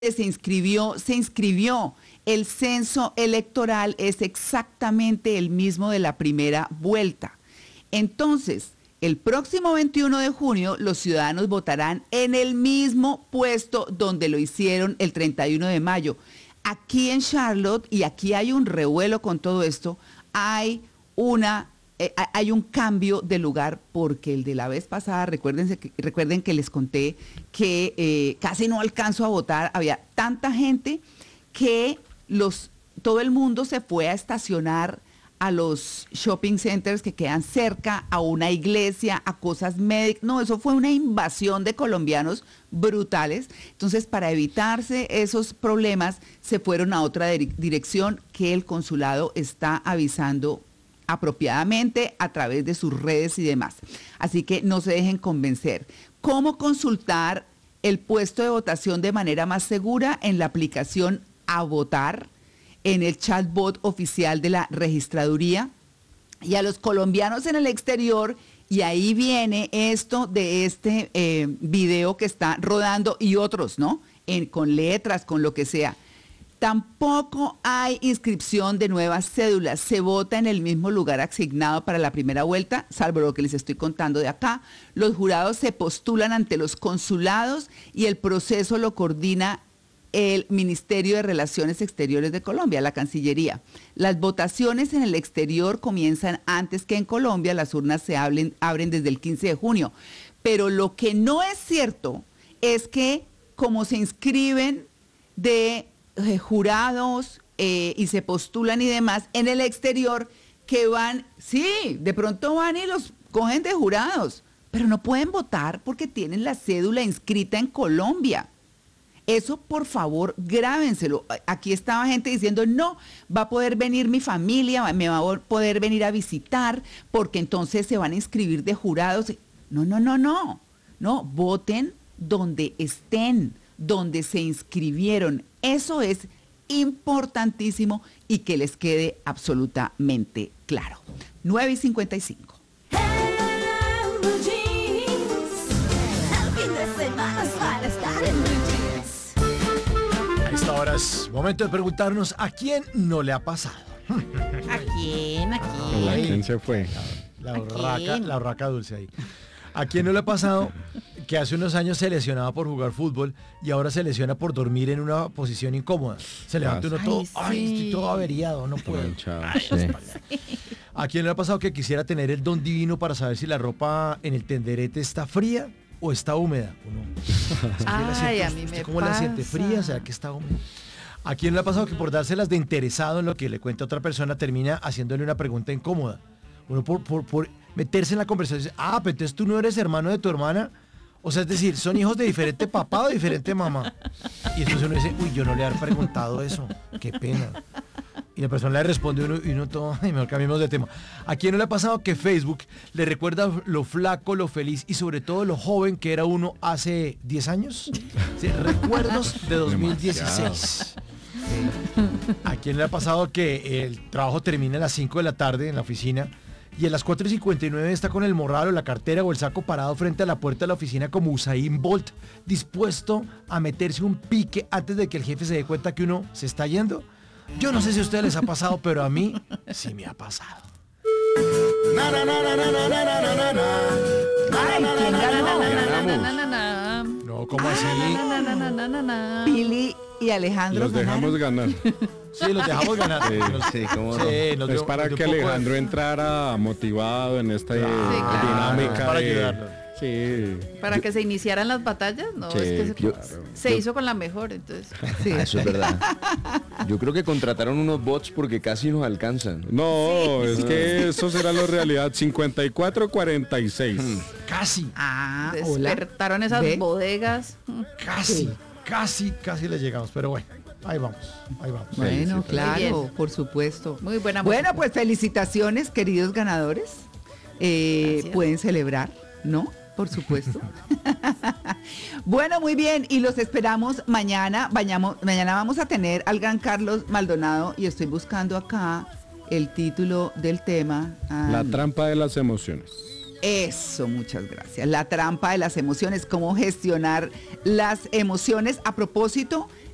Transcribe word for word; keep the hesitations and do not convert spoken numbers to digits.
se inscribió, se inscribió. El censo electoral es exactamente el mismo de la primera vuelta. Entonces, el próximo veintiuno de junio, los ciudadanos votarán en el mismo puesto donde lo hicieron el treinta y uno de mayo. Aquí en Charlotte, y aquí hay un revuelo con todo esto, hay una eh, hay un cambio de lugar, porque el de la vez pasada, recuérdense que, recuerden que les conté que eh, casi no alcanzo a votar, había tanta gente que los todo el mundo se fue a estacionar a los shopping centers que quedan cerca, a una iglesia, a cosas médicas. No, eso fue una invasión de colombianos brutales. Entonces, para evitarse esos problemas, se fueron a otra dirección que el consulado está avisando apropiadamente a través de sus redes y demás. Así que no se dejen convencer. ¿Cómo consultar el puesto de votación de manera más segura? En la aplicación A Votar, en el chatbot oficial de la registraduría, y a los colombianos en el exterior, y ahí viene esto de este eh, video que está rodando y otros, ¿no? En, con letras, con lo que sea. Tampoco hay inscripción de nuevas cédulas, se vota en el mismo lugar asignado para la primera vuelta, salvo lo que les estoy contando de acá. Los jurados se postulan ante los consulados y el proceso lo coordina el Ministerio de Relaciones Exteriores de Colombia, la Cancillería. Las votaciones en el exterior comienzan antes que en Colombia, las urnas se abren, abren desde el quince de junio. Pero lo que no es cierto es que como se inscriben de eh, jurados eh, y se postulan y demás en el exterior, que van, sí, de pronto van y los cogen de jurados, pero no pueden votar porque tienen la cédula inscrita en Colombia. Eso, por favor, grábenselo. Aquí estaba gente diciendo, no, va a poder venir mi familia, me va a poder venir a visitar, porque entonces se van a inscribir de jurados. No, no, no, no. No, voten donde estén, donde se inscribieron. Eso es importantísimo y que les quede absolutamente claro. nueve y cincuenta y cinco. A esta hora es momento de preguntarnos a quién no le ha pasado. ¿A quién? ¿A quién? ¿A quién se fue? La ¿A urraca, quién? la urraca dulce ahí. ¿A quién no le ha pasado que hace unos años se lesionaba por jugar fútbol y ahora se lesiona por dormir en una posición incómoda? Se levanta uno Ay, todo, sí. ay, estoy todo averiado, no puedo. Manchado, Ay, sí. ¿A quién le ha pasado que quisiera tener el don divino para saber si la ropa en el tenderete está fría o está húmeda? Uno, ¿usted la Ay, siente- a mí usted me ¿Cómo la siente? pasa. ¿Fría? ¿Será que está húmeda? ¿A quién le ha pasado que por dárselas de interesado en lo que le cuenta otra persona termina haciéndole una pregunta incómoda? Uno por, por, por meterse en la conversación dice, ah, pero entonces tú no eres hermano de tu hermana. O sea, es decir, son hijos de diferente papá o de diferente mamá. Y entonces uno dice, uy, yo no le había preguntado eso. Qué pena. Y la persona le responde uno, y uno todo, ay, mejor cambiemos de tema. ¿A quién no le ha pasado que Facebook le recuerda lo flaco, lo feliz y sobre todo lo joven que era uno hace diez años? Sí, recuerdos de dos mil dieciséis. Eh, ¿A quién le ha pasado que el trabajo termina a las cinco de la tarde en la oficina y a las cuatro y cincuenta y nueve está con el morral o la cartera o el saco parado frente a la puerta de la oficina como Usain Bolt, dispuesto a meterse un pique antes de que el jefe se dé cuenta que uno se está yendo? Yo no sé si a ustedes les ha pasado, pero a mí sí me ha pasado. Ay, ¿quién ganó? Ganamos. No, ¿cómo así? Pili y Alejandro Los dejamos ganaron. ganar. Sí, los dejamos ganar. Sí, Nos- sí, cómo no. sí, nos Es dio- para nos dio que un poco de- Alejandro entrara motivado en esta eh, claro. dinámica Para de... ayudarlo. Sí. Para que se iniciaran las batallas, no, Sí, es que se, claro. se hizo con la mejor, entonces. Sí. Ah, eso es verdad. Yo creo que contrataron unos bots porque casi nos alcanzan. No, es que eso será la realidad. cincuenta y cuatro cuarenta y seis. Casi, Ah, hola. Despertaron esas ¿Ve? bodegas. casi, casi, casi le llegamos. Pero bueno, ahí vamos, ahí vamos. Bueno, Muy claro, bien. por supuesto. Muy buena Bueno, música. pues felicitaciones, queridos ganadores. Eh, Gracias. pueden celebrar, ¿no? Por supuesto. Bueno, muy bien, y los esperamos mañana. Vayamos, mañana vamos a tener al gran Carlos Maldonado y estoy buscando acá el título del tema. Ah, La trampa de las emociones. Eso, muchas gracias. La trampa de las emociones, cómo gestionar las emociones. A propósito,